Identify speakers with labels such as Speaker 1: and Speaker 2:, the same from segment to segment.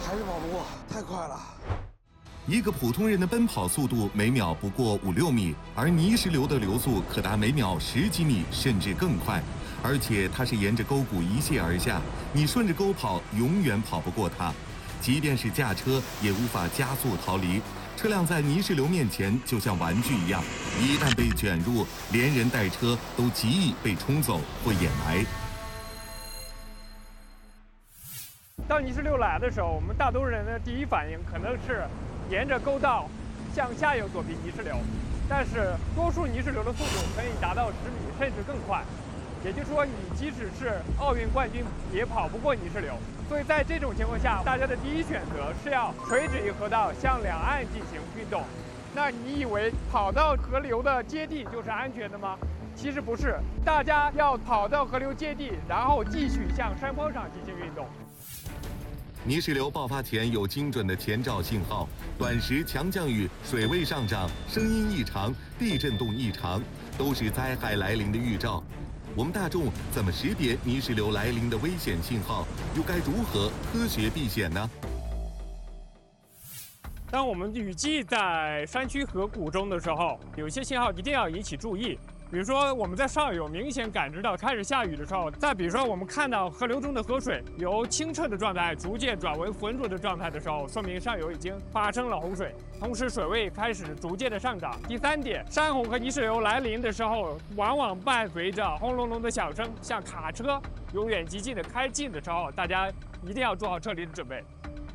Speaker 1: 还是跑不过，太快了。
Speaker 2: 一个普通人的奔跑速度每秒不过5-6米，而泥石流的流速可达每秒10几米，甚至更快。而且它是沿着沟谷一泻而下，你顺着沟跑，永远跑不过它。即便是驾车，也无法加速逃离。车辆在泥石流面前就像玩具一样，一旦被卷入，连人带车都极易被冲走或掩埋。
Speaker 3: 当泥石流来的时候，我们大多数人的第一反应可能是沿着沟道向下游躲避泥石流，但是多数泥石流的速度可以达到10米甚至更快，也就是说，你即使是奥运冠军也跑不过泥石流。所以在这种情况下，大家的第一选择是要垂直于河道向两岸进行运动。那你以为跑到河流的接地就是安全的吗？其实不是，大家要跑到河流接地，然后继续向山坡上进行运动。
Speaker 2: 泥石流爆发前有精准的前兆信号，短时强降雨、水位上涨、声音异常、地震动异常，都是灾害来临的预兆。我们大众怎么识别泥石流来临的危险信号？又该如何科学避险呢？
Speaker 3: 当我们雨季在山区河谷中的时候，有些信号一定要引起注意。比如说，我们在上游明显感知到开始下雨的时候，再比如说，我们看到河流中的河水由清澈的状态逐渐转为浑浊的状态的时候，说明上游已经发生了洪水，同时水位开始逐渐的上涨。第三点，山洪和泥石流来临的时候，往往伴随着轰隆隆的响声，像卡车由远及近的开近的时候，大家一定要做好撤离的准备。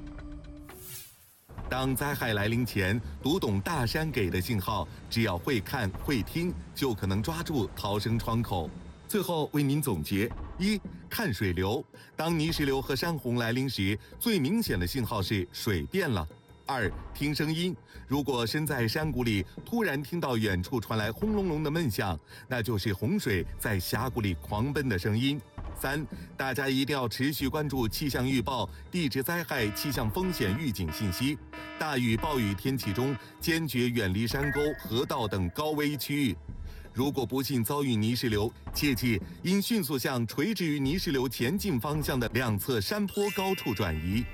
Speaker 2: 当灾害来临前，读懂大山给的信号，只要会看会听，就可能抓住逃生窗口。最后为您总结：一、看水流，当泥石流和山洪来临时，最明显的信号是水变了。2、听声音，如果身在山谷里，突然听到远处传来轰隆隆的闷响，那就是洪水在峡谷里狂奔的声音。3、大家一定要持续关注气象预报、地质灾害气象风险预警信息。大雨暴雨天气中，坚决远离山沟、河道等高危区域。如果不幸遭遇泥石流，切记应迅速向垂直于泥石流前进方向的两侧山坡高处转移。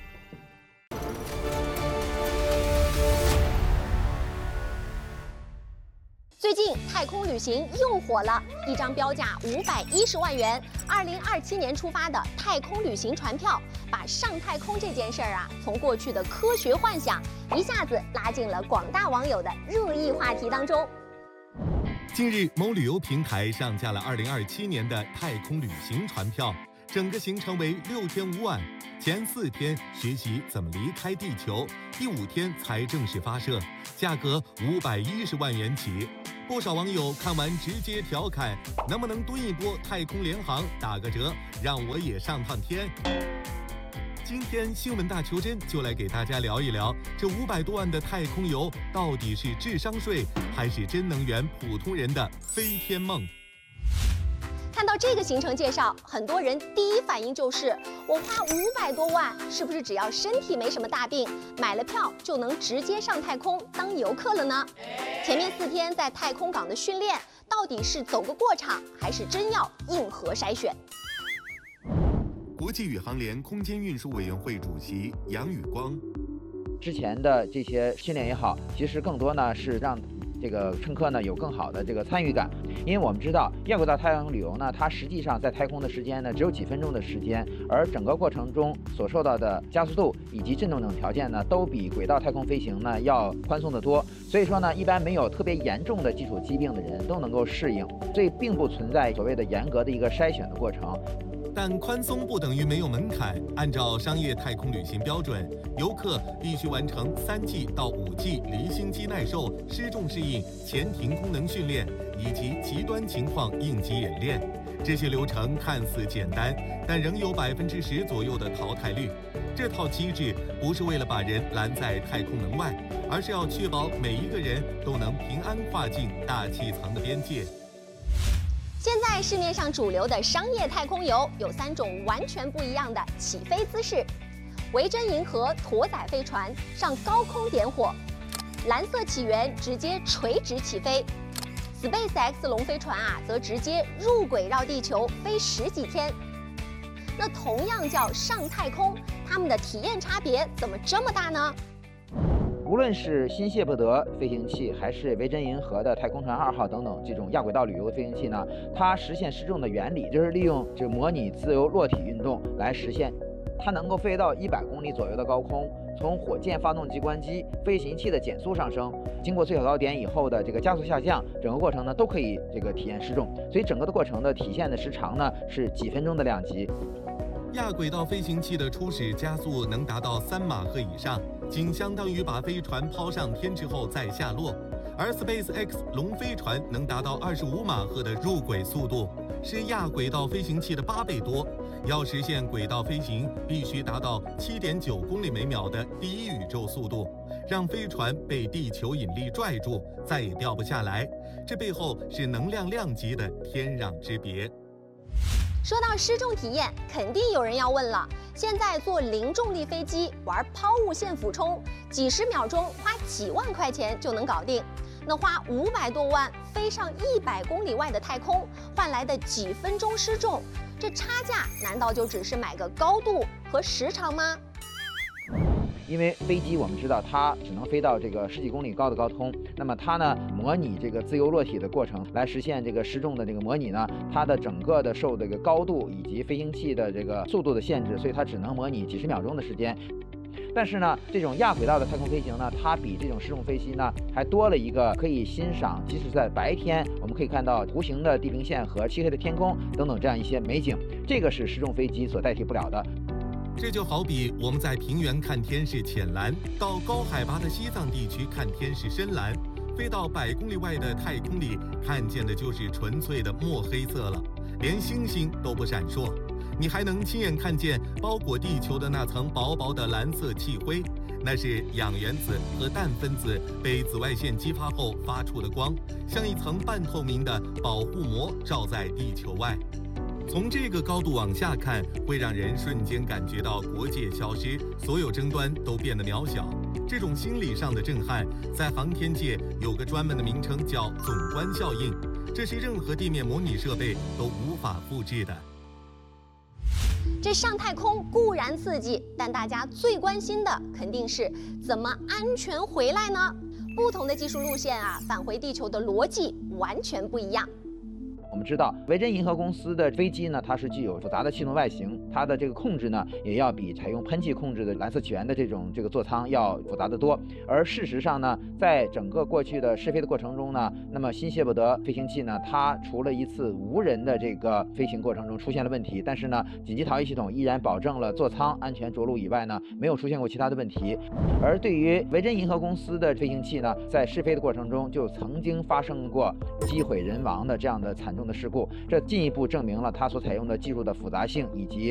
Speaker 4: 最近太空旅行又火了，一张标价510万元、2027年出发的太空旅行船票，把上太空这件事儿从过去的科学幻想，一下子拉进了广大网友的热议话题当中。
Speaker 2: 近日，某旅游平台上架了2027年的太空旅行船票，整个行程为6天5晚，前4天学习怎么离开地球，第5天才正式发射，价格510万元起。不少网友看完直接调侃：能不能蹲一波太空联航打个折，让我也上趟天？今天新闻大求真就来给大家聊一聊，这500多万的太空游到底是智商税，还是真能圆普通人的飞天梦？
Speaker 4: 看到这个行程介绍，很多人第一反应就是：我花500多万，是不是只要身体没什么大病，买了票就能直接上太空当游客了呢？前面4天在太空港的训练，到底是走个过场，还是真要硬核筛选？
Speaker 2: 国际宇航联空间运输委员会主席杨宇光：
Speaker 5: 之前的这些训练也好，其实更多呢是让这个乘客呢有更好的这个参与感，因为我们知道越轨道太空旅游呢，它实际上在太空的时间呢只有几分钟的时间，而整个过程中所受到的加速度以及震动等条件呢，都比轨道太空飞行呢要宽松得多。所以说呢，一般没有特别严重的基础疾病的人都能够适应，所以并不存在所谓的严格的一个筛选的过程。
Speaker 2: 但宽松不等于没有门槛。按照商业太空旅行标准，游客必须完成3G 到5G 离心机耐受、失重适应、前庭功能训练以及极端情况应急演练。这些流程看似简单，但仍有10%左右的淘汰率。这套机制不是为了把人拦在太空门外，而是要确保每一个人都能平安跨进大气层的边界。
Speaker 4: 现在市面上主流的商业太空游有3种完全不一样的起飞姿势：维珍银河驼载飞船上高空点火，蓝色起源直接垂直起飞，SpaceX 龙飞船则直接入轨绕地球飞10几天。 那同样叫上太空，它们的体验差别怎么这么大呢？
Speaker 5: 无论是新谢泼德飞行器，还是维珍银河的太空船2号等等这种亚轨道旅游飞行器呢，它实现失重的原理就是利用模拟自由落体运动来实现。它能够飞到100公里左右的高空，从火箭发动机关机、飞行器的减速上升，经过最小高点以后的加速下降，整个过程呢都可以体验失重。所以整个的过程的体现的时长呢是几分钟的量级。
Speaker 2: 亚轨道飞行器的初始加速能达到3马赫以上，仅相当于把飞船抛上天之后再下落。而 SpaceX 龙飞船能达到25马赫的入轨速度，是亚轨道飞行器的8倍多。要实现轨道飞行，必须达到7.9公里每秒的第一宇宙速度，让飞船被地球引力拽住，再也掉不下来。这背后是能量量级的天壤之别。
Speaker 4: 说到失重体验，肯定有人要问了：现在坐零重力飞机玩抛物线俯冲，几十秒钟花几万块钱就能搞定，那花500多万飞上100公里外的太空，换来的几分钟失重，这差价难道就只是买个高度和时长吗？
Speaker 5: 因为飞机我们知道它只能飞到10几公里高的高空，那么它呢模拟自由落体的过程来实现失重的模拟呢，它的整个的受高度以及飞行器的速度的限制，所以它只能模拟几十秒钟的时间。但是呢，这种亚轨道的太空飞行呢，它比这种失重飞机呢还多了一个可以欣赏，即使在白天我们可以看到弧形的地平线和漆黑的天空等等这样一些美景，这个是失重飞机所代替不了的。
Speaker 2: 这就好比我们在平原看天是浅蓝，到高海拔的西藏地区看天是深蓝，飞到100公里外的太空里看见的就是纯粹的墨黑色了，连星星都不闪烁。你还能亲眼看见包裹地球的那层薄薄的蓝色气灰，那是氧原子和氮分子被紫外线激发后发出的光，像一层半透明的保护膜罩在地球外。从这个高度往下看，会让人瞬间感觉到国界消失，所有争端都变得渺小。这种心理上的震撼，在航天界有个专门的名称叫总观效应，这是任何地面模拟设备都无法复制的。
Speaker 4: 这上太空固然刺激，但大家最关心的肯定是怎么安全回来呢？不同的技术路线啊，返回地球的逻辑完全不一样。
Speaker 5: 我们知道维珍银河公司的飞机呢，它是具有复杂的气动外形，它的控制呢也要比采用喷气控制的蓝色起源的这种座舱要复杂得多。而事实上呢，在整个过去的试飞的过程中呢，那么新谢泼德飞行器呢，它除了一次无人的飞行过程中出现了问题，但是呢，紧急逃逸系统依然保证了座舱安全着陆以外呢，没有出现过其他的问题。而对于维珍银河公司的飞行器呢，在试飞的过程中就曾经发生过机毁人亡的这样的惨重的事故，这进一步证明了它所采用的技术的复杂性以及